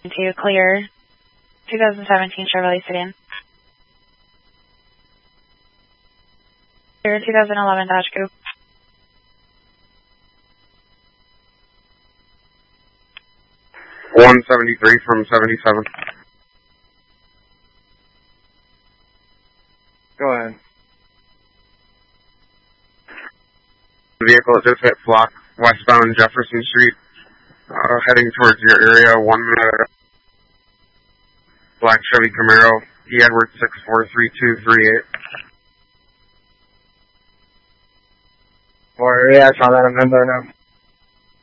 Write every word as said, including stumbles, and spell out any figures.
To clear twenty seventeen Chevrolet sedan. Clear twenty eleven Dodge Coupe. one seventy-three from seventy-seven. Go ahead. The vehicle just hit Flock, westbound Jefferson Street, uh, heading towards your area, one minute. Black Chevy Camaro, E. Edwards six four three two three eight. Or, yeah, I saw that. I'm in there now.